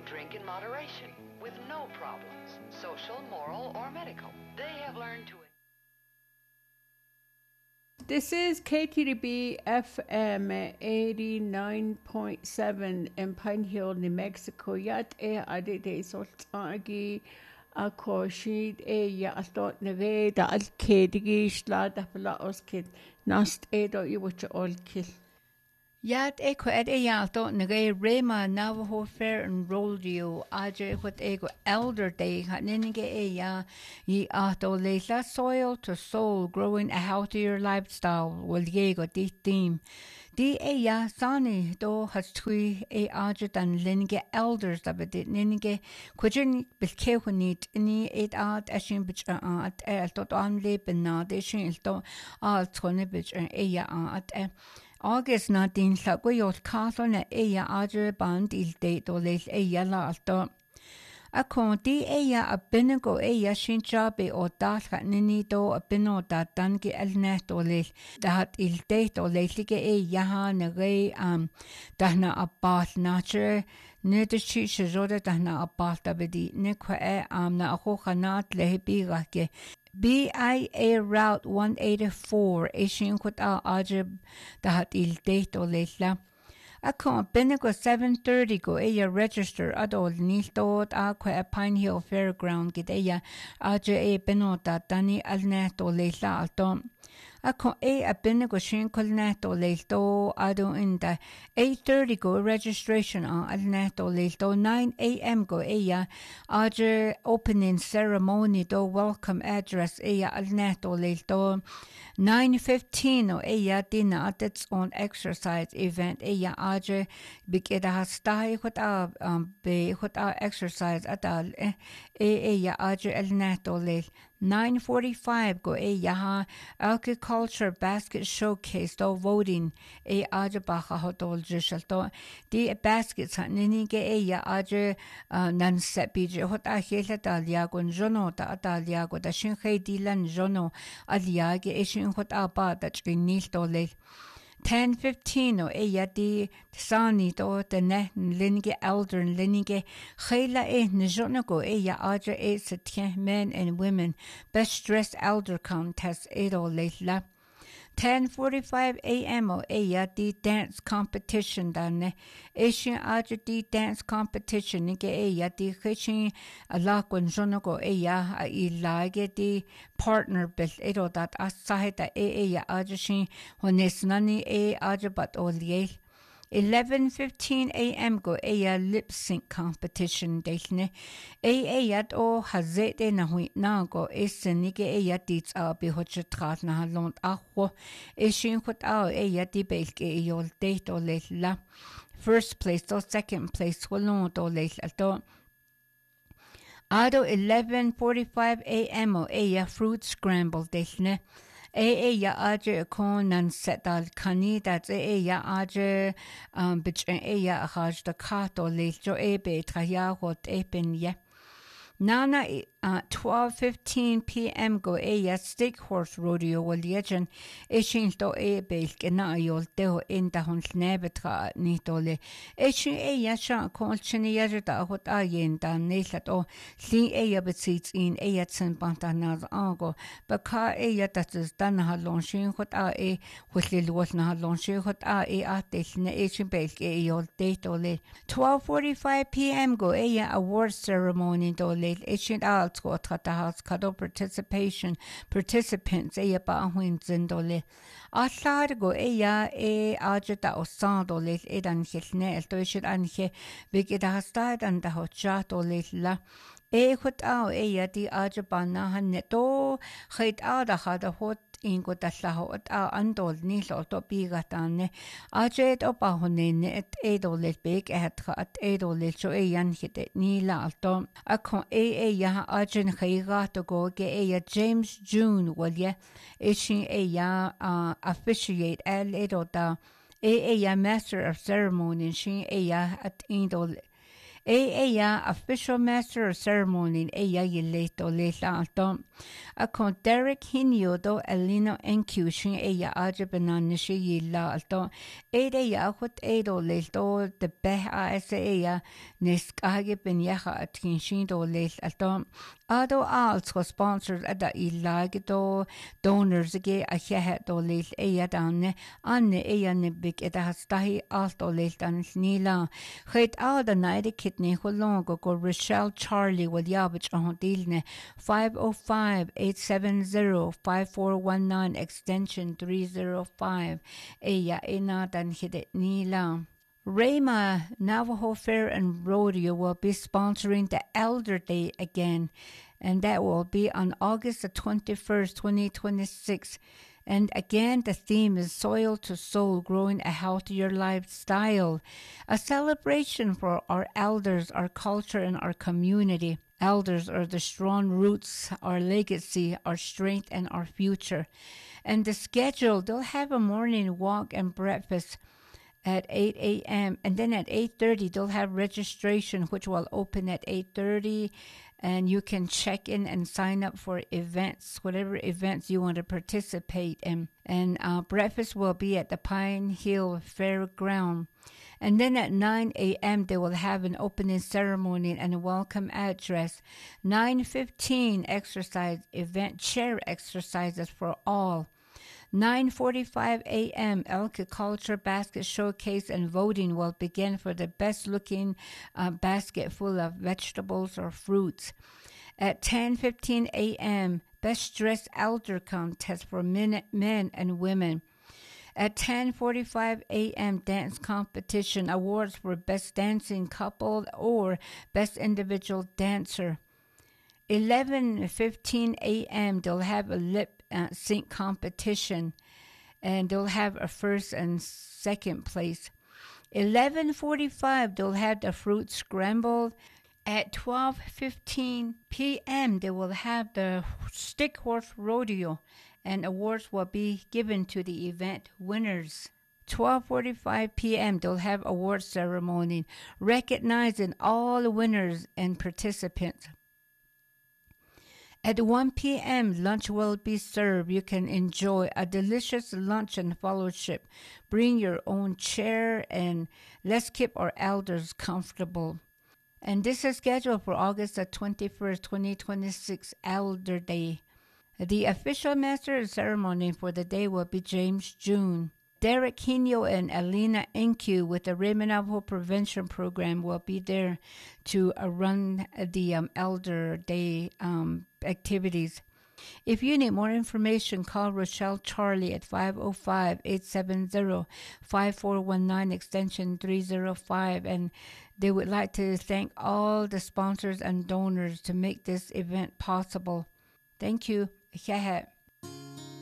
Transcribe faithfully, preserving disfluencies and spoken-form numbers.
drink in moderation, with no problems, social, moral, or medical. They have learned to... This is K T D B F M eighty-nine point seven in Pine Hill, New Mexico. Yat e adi de soltagi a korshid e ya astot neve da al kedigi shla da pala oskid nast e do you watch all kill. Yat e ko ed e yalto nge Rema Navajo Fair and Rodeo aje what ego elder day haninge e ya ye ato leila soil to soul growing a healthier lifestyle will yego di theme. Di e ya sani do has tui e aje dan linge elders da bedit ninge kujin bilkehunit ni et ad ashin bich at el tot an leben na de shin to al tone bich e ya at e August na din sa go yot castle na eya aje band il date o leil eya la alto. A conti eya a binago eya shin jabe o dalga nini do a bino da dangi el net o leil dat il date o leilige eya ha na re am dahna a bath nature ne de chi shroda dahna a bath da bedi ne kwa e am na a hokanat lehi ke B I A Route one eighty-four ishin kut a ajib dahat il date o leila. A kon binigo seven thirty go eya register adol nil dod a kwa a Pine Hill Fairground gid eya aja e binota dani al net o leila alto. A kon e a binigo shin kul net o leilto ado inda eight thirty go registration on al net o leilto nine a m go eya aja opening ceremony do welcome address eya al net o leilto nine fifteen o eya dina at its own exercise event eya aja bigida hastai hot a um be hot a exercise adal e eya aja al net o leil nine forty-five go e yaha agriculture basket showcase do voting e aja baha hotol jishalto di baskets nini ge e ya aja nan sepije hot a hele dalia gon jono da dalia go da shin he dilan jono alia ge e shin hot a ba da chinil do le ten fifteen o e yadi sani do the ne linge elder linge khela e njonago e ya aja e satien men and women best dressed elder contest e do leila ten forty-five a m o e yadi dance competition dan e shin aja di dance competition nige e yadi khishin ala kon jonago e ya I lage di partner bil e do dat asahita e e ya aja shin honesnani e aja bat oliel eleven fifteen a m go eya lip sync competition delne e eyat o hazete na hui na go esenike eya dits a bi hoche trat na lont acho e shin khot a eya di belke e yol date o lella first place or second place holon o lella to ado eleven forty-five a m o eya fruit scramble delne e ya aje kon nan setal kani dat e ya aje um bich e ya haj da kato le jo e be traya hot e pen ye Nana uh, twelve fifteen p m go e ya stick horse rodeo wal yechen e shin to e belk na yol te in da hon nebetra ni tole e shin e ya sha kon chini ya da hot a yen da nelat o li e ya besit in e ya tsen pantanaz ango ba ka e ya dat is dan ha lon shin hot a e hotli lot na lon shin hot a e a te ne e shin belk e yol te tole twelve forty-five p m go e ya award ceremony tole Asian alt go trata has kado participation participants e ba huin zindole a llad go e ya e ajeta o sandole e dan hilne el to should an he big it has stad and the hot chat o la e khut au e ya di ajabana han neto khait a da hada hot ingo dalla hot a andol ni lo to biga tanne ajet opa honen et edol big et hat edol so e yan hite ni la alto a kon e e ya ajen khaiga to go ge e ya James June wal ye e shin e ya officiate el edo da e e ya master of ceremony shin e ya at indol A A official master of ceremony A Yileto Leila Alton. A con Derek Hinyodo Elino Encution A Ajabananishi Yila Alton. A A what Ado Leto the Beha S A Niskage Benyaha at Kinshindo Leil Alton. Ado also sponsors at the Ilagito donors again a Hehedo Leil A Danne Anne A Nibik at the Hastahi Alto Leil Dan Nila. Hate all the night kidney Holongo go Rochelle Charlie with Yabich on Dilne five oh five, eight seven zero, five four one nine extension three oh five. Eya Ena Dan Hidit Nila. Rama Navajo Fair and Rodeo will be sponsoring the Elder Day again, and that will be on August the twenty-first, twenty twenty-six. And again, the theme is Soil to Soul, Growing a Healthier Lifestyle, a celebration for our elders, our culture, and our community. Elders are the strong roots, our legacy, our strength, and our future. And the schedule, they'll have a morning walk and breakfast at eight a.m. and then at eight thirty they'll have registration, which will open at eight thirty, and you can check in and sign up for events, whatever events you want to participate in. And uh, breakfast will be at the Pine Hill Fairground. And then at nine a.m. they will have an opening ceremony and a welcome address. nine fifteen exercise event, chair exercises for all. nine forty-five a.m. Elk Culture Basket Showcase and voting will begin for the best-looking uh, basket full of vegetables or fruits. At ten fifteen a.m., Best Dressed Elder Contest for men, men and women. At ten forty-five a.m., Dance Competition Awards for Best Dancing Couple or Best Individual Dancer. eleven fifteen a.m., they'll have a lip Uh, sync competition, and they'll have a first and second place. eleven forty-five they'll have the fruit scrambled. At twelve fifteen p.m. they will have the stick horse rodeo, and awards will be given to the event winners. twelve forty-five p.m. they'll have award ceremony recognizing all the winners and participants. At one p.m., lunch will be served. You can enjoy a delicious lunch and fellowship. Bring your own chair and let's keep our elders comfortable. And this is scheduled for August the twenty-first, twenty twenty-six, Elder Day. The official master of ceremony for the day will be James June. Derek Hino and Alina Enku with the Raymond Navajo Prevention Program will be there to uh, run the um, Elder Day um, activities. If you need more information, call Rochelle Charlie at five oh five, eight seven zero, five four one nine extension three oh five, and they would like to thank all the sponsors and donors to make this event possible. Thank you.